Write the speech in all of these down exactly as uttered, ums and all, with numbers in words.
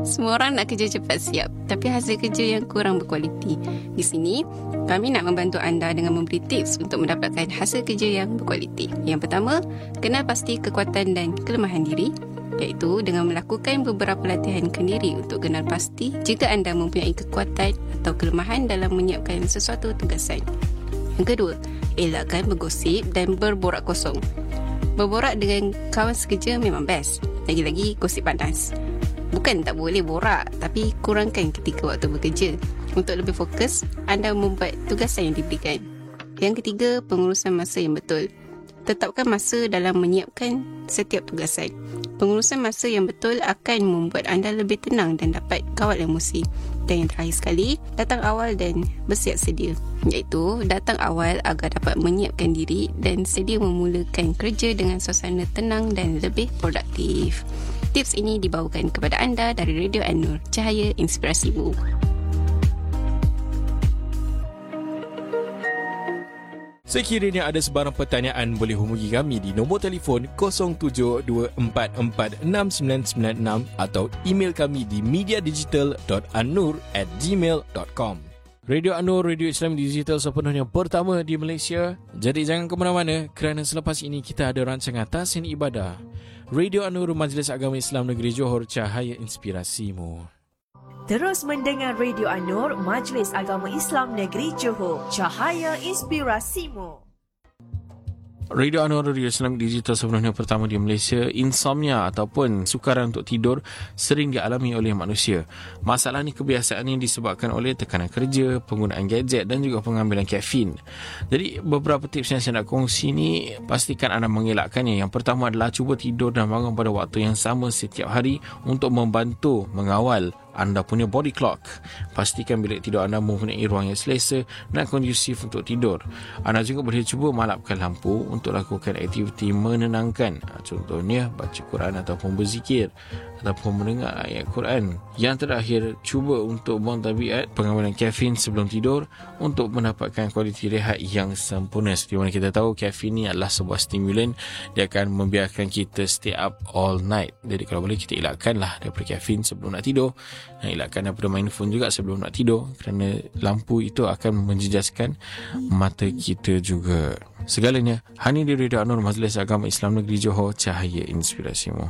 Semua orang nak kerja cepat siap, tapi hasil kerja yang kurang berkualiti. Di sini, kami nak membantu anda dengan memberi tips untuk mendapatkan hasil kerja yang berkualiti. Yang pertama, kenal pasti kekuatan dan kelemahan diri, iaitu dengan melakukan beberapa latihan kendiri untuk kenal pasti jika anda mempunyai kekuatan atau kelemahan dalam menyiapkan sesuatu tugasan. Yang kedua, elakkan bergosip dan berborak kosong. Berborak dengan kawan sekerja memang best, lagi-lagi gosip panas. Bukan tak boleh borak, tapi kurangkan ketika waktu bekerja. Untuk lebih fokus, anda membuat tugasan yang diberikan. Yang ketiga, pengurusan masa yang betul. Tetapkan masa dalam menyiapkan setiap tugasan. Pengurusan masa yang betul akan membuat anda lebih tenang dan dapat kawal emosi. Dan yang terakhir sekali, datang awal dan bersiap sedia. Iaitu, datang awal agar dapat menyiapkan diri dan sedia memulakan kerja dengan suasana tenang dan lebih produktif. Tips ini dibawakan kepada anda dari Radio An-Nur, Cahaya Inspirasimu. Sekiranya ada sebarang pertanyaan, boleh hubungi kami di nombor telefon kosong tujuh dua empat empat enam sembilan sembilan enam atau email kami di mediadigital dot annur at gmail dot com. Radio An-Nur, radio Islam digital sepenuhnya pertama di Malaysia. Jadi jangan ke mana-mana kerana selepas ini kita ada rancangan Tahsin Ibadah. Radio An-Nur, Majlis Agama Islam Negeri Johor, Cahaya Inspirasimu. Terus mendengar Radio An-Nur, Majlis Agama Islam Negeri Johor, Cahaya Inspirasimu. Radio An-Nur, radio Islam digital sepenuhnya pertama di Malaysia. Insomnia ataupun sukaran untuk tidur sering dialami oleh manusia. Masalah ni kebiasaan ini disebabkan oleh tekanan kerja, penggunaan gadget dan juga pengambilan kafein. Jadi beberapa tips yang saya nak kongsi ni, pastikan anda mengelakkannya. Yang pertama adalah cuba tidur dan bangun pada waktu yang sama setiap hari untuk membantu mengawal anda punya body clock. Pastikan bilik tidur anda mempunyai ruang yang selesa dan kondusif untuk tidur. Anda juga boleh cuba malapkan lampu untuk lakukan aktiviti menenangkan. Contohnya baca Quran ataupun berzikir ataupun mendengar ayat Quran. Yang terakhir, cuba untuk buang tabiat pengambilan kafein sebelum tidur untuk mendapatkan kualiti rehat yang sempurna. Seperti mana kita tahu, kafein ni adalah sebuah stimulan. Dia akan membiarkan kita stay up all night. Jadi kalau boleh kita elakkanlah daripada kafein sebelum nak tidur. Dan elakkan daripada main phone juga sebelum nak tidur, kerana lampu itu akan menjejaskan mata kita juga. Segalanya hanya di Radio An-Nur, Majlis Agama Islam Negeri Johor, Cahaya Inspirasimu.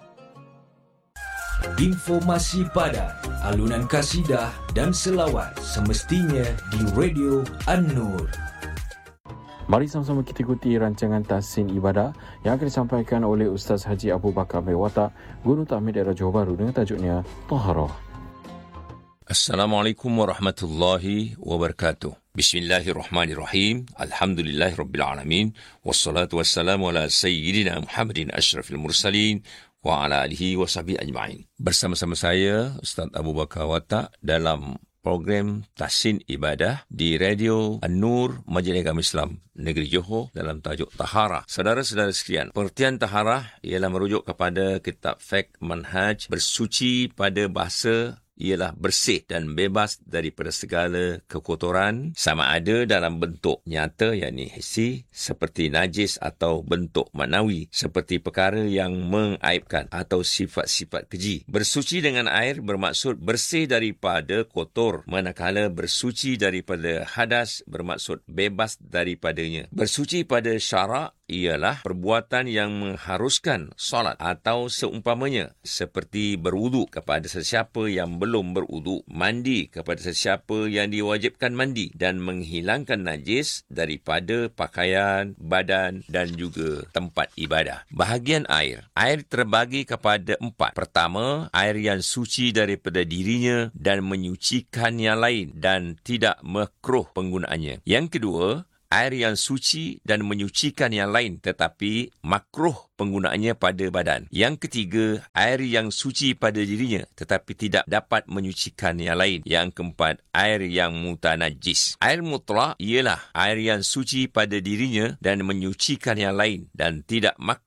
Informasi padat, alunan kasidah dan selawat semestinya di Radio An-Nur. Mari sama-sama kita ikuti rancangan Tahsin Ibadah yang akan disampaikan oleh Ustaz Haji Abu Bakar Mewata, Guru Tahmid Daerah Johor Bahru, dengan tajuknya Taharah. Assalamualaikum warahmatullahi wabarakatuh. Bismillahirrahmanirrahim. Alhamdulillahirrabbilalamin. Wassalatu wassalamu ala sayyidina Muhammadin asyrafil mursalin wa ala alihi wa sahbihi ajma'in. Bersama-sama saya, Ustaz Abu Bakar Watak, dalam program Tahsin Ibadah di Radio An-Nur, Majlis Agama Islam Negeri Johor, dalam tajuk Taharah. Saudara-saudara sekalian, pengertian taharah ialah merujuk kepada kitab fiqh manhaj. Bersuci pada bahasa ialah bersih dan bebas daripada segala kekotoran, sama ada dalam bentuk nyata yakni hissi seperti najis atau bentuk maknawi seperti perkara yang mengaibkan atau sifat-sifat keji. Bersuci dengan air bermaksud bersih daripada kotor, manakala bersuci daripada hadas bermaksud bebas daripadanya. Bersuci pada syarak ialah perbuatan yang mengharuskan solat atau seumpamanya, seperti berwuduk kepada sesiapa yang belum berwuduk, mandi kepada sesiapa yang diwajibkan mandi, dan menghilangkan najis daripada pakaian, badan dan juga tempat ibadah. Bahagian air. Air terbagi kepada empat. Pertama, air yang suci daripada dirinya dan menyucikan yang lain dan tidak makruh penggunaannya. Yang kedua, air yang suci dan menyucikan yang lain tetapi makruh penggunaannya pada badan. Yang ketiga, air yang suci pada dirinya tetapi tidak dapat menyucikan yang lain. Yang keempat, air yang mutanajis. Air mutlak ialah air yang suci pada dirinya dan menyucikan yang lain dan tidak makruh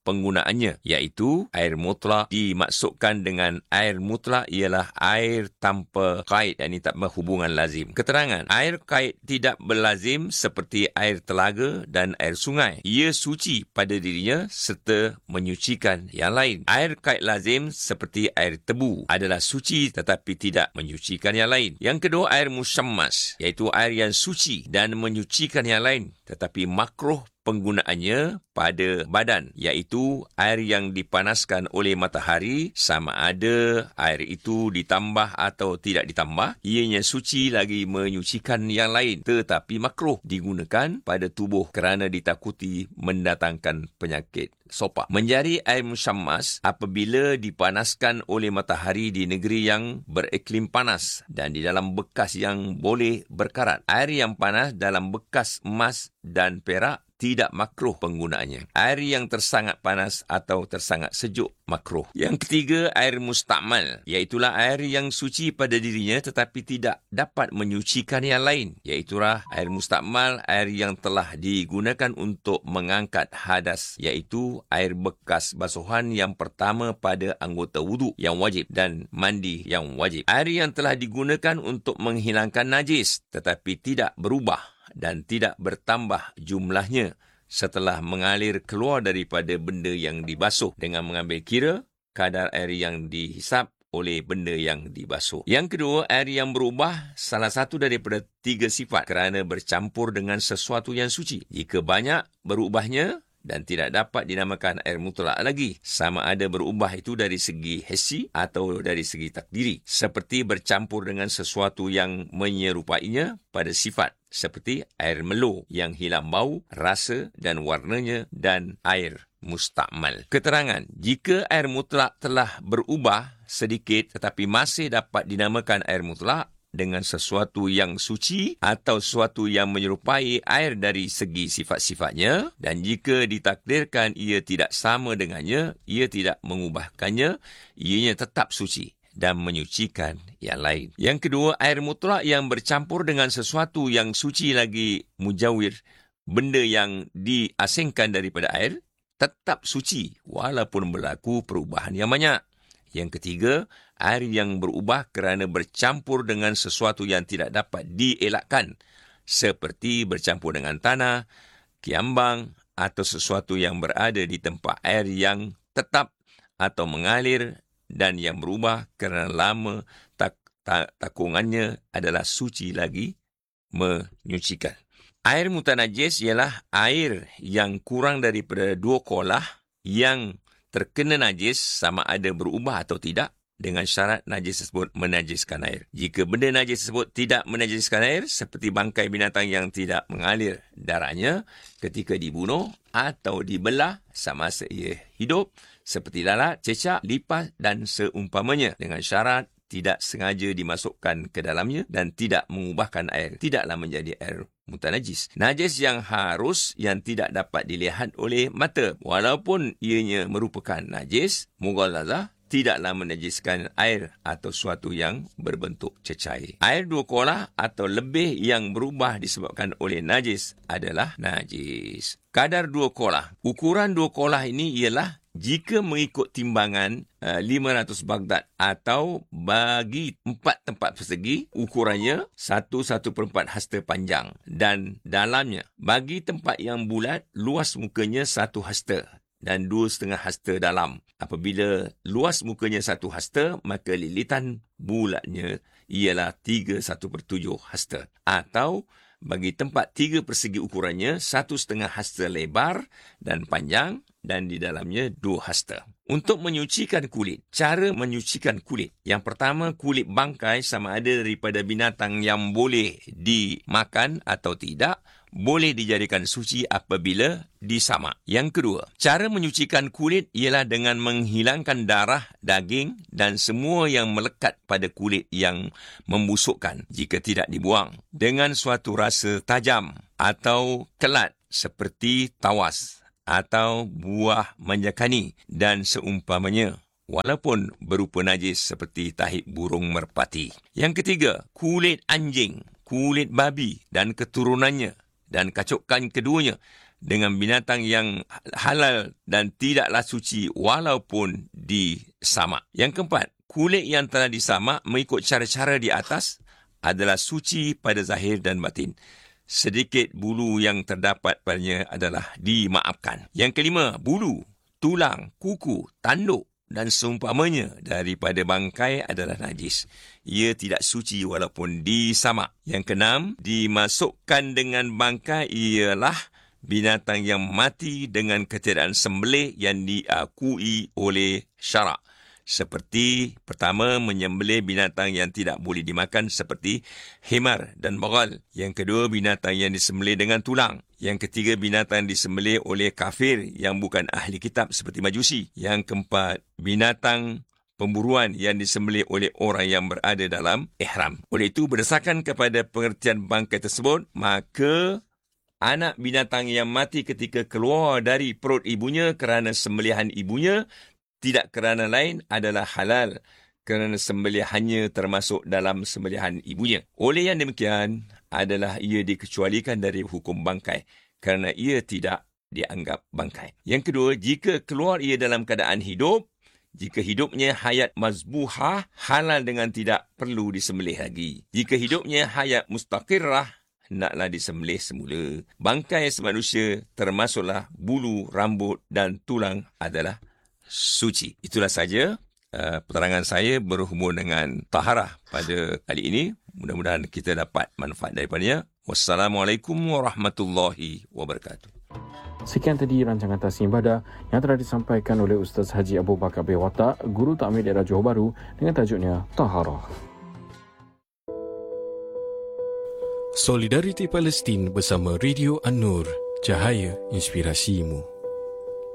penggunaannya, iaitu air mutlak. Dimaksudkan dengan air mutlak ialah air tanpa qaid, yakni tak berhubungan lazim. Keterangan, air qaid tidak berlazim seperti air telaga dan air sungai. Ia suci pada dirinya serta menyucikan yang lain. Air qaid lazim seperti air tebu adalah suci tetapi tidak menyucikan yang lain. Yang kedua, air musyammas, iaitu air yang suci dan menyucikan yang lain tetapi makruh penggunaannya pada badan, iaitu air yang dipanaskan oleh matahari, sama ada air itu ditambah atau tidak ditambah. Ianya suci lagi menyucikan yang lain tetapi makruh digunakan pada tubuh kerana ditakuti mendatangkan penyakit sopak. Menjadi air musyammas apabila dipanaskan oleh matahari di negeri yang bereklim panas dan di dalam bekas yang boleh berkarat. Air yang panas dalam bekas emas dan perak tidak makruh penggunaannya. Air yang tersangat panas atau tersangat sejuk makruh. Yang ketiga, air mustakmal, iaitulah air yang suci pada dirinya tetapi tidak dapat menyucikan yang lain. Iaitulah air mustakmal, air yang telah digunakan untuk mengangkat hadas, iaitu air bekas basuhan yang pertama pada anggota wuduk yang wajib dan mandi yang wajib. Air yang telah digunakan untuk menghilangkan najis tetapi tidak berubah dan tidak bertambah jumlahnya setelah mengalir keluar daripada benda yang dibasuh dengan mengambil kira kadar air yang dihisap oleh benda yang dibasuh. Yang kedua, air yang berubah salah satu daripada tiga sifat kerana bercampur dengan sesuatu yang suci. Jika banyak berubahnya dan tidak dapat dinamakan air mutlak lagi, sama ada berubah itu dari segi hissi atau dari segi takdiri, seperti bercampur dengan sesuatu yang menyerupainya pada sifat, seperti air melo yang hilang bau, rasa dan warnanya, dan air mustakmal. Keterangan, jika air mutlak telah berubah sedikit tetapi masih dapat dinamakan air mutlak dengan sesuatu yang suci atau sesuatu yang menyerupai air dari segi sifat-sifatnya, dan jika ditakdirkan ia tidak sama dengannya, ia tidak mengubahkannya, ianya tetap suci dan menyucikan yang lain. Yang kedua, air mutlak yang bercampur dengan sesuatu yang suci lagi mujawir, benda yang diasingkan daripada air, tetap suci walaupun berlaku perubahan yang banyak. Yang ketiga, air yang berubah kerana bercampur dengan sesuatu yang tidak dapat dielakkan, seperti bercampur dengan tanah, kiambang atau sesuatu yang berada di tempat air yang tetap atau mengalir dan yang berubah kerana lama tak, tak, takungannya adalah suci lagi menyucikan. Air mutanajis ialah air yang kurang daripada dua kolah yang terkena najis, sama ada berubah atau tidak, dengan syarat najis tersebut menajiskan air. Jika benda najis tersebut tidak menajiskan air, seperti bangkai binatang yang tidak mengalir darahnya ketika dibunuh atau dibelah semasa ia hidup, seperti lalat, cecak, lipas dan seumpamanya, dengan syarat tidak sengaja dimasukkan ke dalamnya dan tidak mengubahkan air, tidaklah menjadi air mutanajis. Najis yang harus yang tidak dapat dilihat oleh mata, walaupun ianya merupakan najis mughallazah, tidaklah menajiskan air atau suatu yang berbentuk cecair. Air dua kolah atau lebih yang berubah disebabkan oleh najis adalah najis. Kadar dua kolah. Ukuran dua kolah ini ialah jika mengikut timbangan uh, lima ratus Baghdad atau bagi empat tempat persegi, ukurannya satu satu per empat hasta panjang dan dalamnya. Bagi tempat yang bulat, luas mukanya satu hasta dan dua setengah hasta dalam. Apabila luas mukanya satu hasta, maka lilitan bulatnya ialah tiga satu per tujuh hasta. Atau bagi tempat tiga persegi ukurannya satu setengah hasta lebar dan panjang dan di dalamnya dua hasta. Untuk menyucikan kulit, cara menyucikan kulit. Yang pertama, kulit bangkai sama ada daripada binatang yang boleh dimakan atau tidak, boleh dijadikan suci apabila disamak. Yang kedua, cara menyucikan kulit ialah dengan menghilangkan darah, daging dan semua yang melekat pada kulit yang membusukkan jika tidak dibuang dengan suatu rasa tajam atau kelat seperti tawas atau buah manjakani dan seumpamanya, walaupun berupa najis seperti tahi burung merpati. Yang ketiga, kulit anjing, kulit babi dan keturunannya dan kacukan keduanya dengan binatang yang halal dan tidaklah suci walaupun disamak. Yang keempat, kulit yang telah disamak mengikut cara-cara di atas adalah suci pada zahir dan batin. Sedikit bulu yang terdapat padanya adalah dimaafkan. Yang kelima, bulu, tulang, kuku, tanduk dan seumpamanya daripada bangkai adalah najis. Ia tidak suci walaupun disamak. Yang keenam, dimasukkan dengan bangkai ialah binatang yang mati dengan ketiadaan sembelih yang diakui oleh syarak. Seperti pertama, menyembelih binatang yang tidak boleh dimakan seperti himar dan bagal. Yang kedua, binatang yang disembelih dengan tulang. Yang ketiga, binatang disembelih oleh kafir yang bukan ahli kitab seperti Majusi. Yang keempat, binatang pemburuan yang disembelih oleh orang yang berada dalam ihram. Oleh itu, berdasarkan kepada pengertian bangkai tersebut, maka anak binatang yang mati ketika keluar dari perut ibunya kerana sembelihan ibunya, tidak kerana lain, adalah halal kerana sembelihannya termasuk dalam sembelihan ibunya. Oleh yang demikian, adalah ia dikecualikan dari hukum bangkai kerana ia tidak dianggap bangkai. Yang kedua, jika keluar ia dalam keadaan hidup, jika hidupnya hayat mazbuhah, halal dengan tidak perlu disembelih lagi. Jika hidupnya hayat mustaqirrah, hendaklah disembelih semula. Bangkai manusia termasuklah bulu, rambut dan tulang adalah suci. Itulah saja uh, penerangan saya berhubung dengan taharah pada kali ini. Mudah-mudahan kita dapat manfaat daripadanya. Wassalamualaikum warahmatullahi wabarakatuh. Sekian tadi rancangan Tasnim Ibadah yang telah disampaikan oleh Ustaz Haji Abu Bakar bin Watak, Guru Takmir Daerah Johor Bahru dengan tajuknya Taharah. Solidariti Palestin bersama Radio An-Nur, cahaya inspirasimu.